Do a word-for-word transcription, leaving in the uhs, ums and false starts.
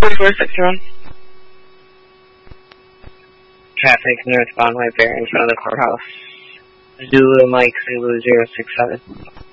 forty-four sixty-one. Traffic northbound, right there in front of the courthouse. Zulu Mike Zulu zero six seven.